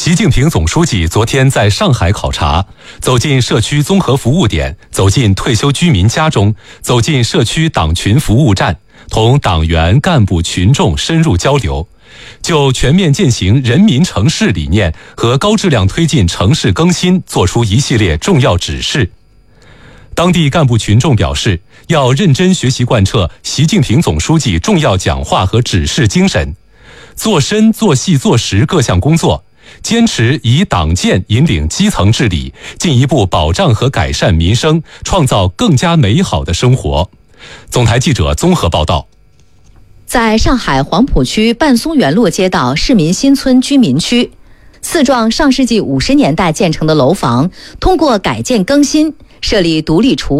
习近平总书记昨天在上海考察，走进社区综合服务点，走进退休居民家中，走进社区党群服务站，同党员、干部、群众深入交流，就全面践行人民城市理念和高质量推进城市更新作出一系列重要指示。当地干部群众表示，要认真学习贯彻习近平总书记重要讲话和指示精神，做深、做细、做实各项工作，坚持以党建引领基层治理，进一步保障和改善民生，创造更加美好的生活。总台记者综合报道。 在上海黄浦区半松园路街道市民新村居民区，4幢上世纪50年代建成的楼房，通过改建更新，设立独立厨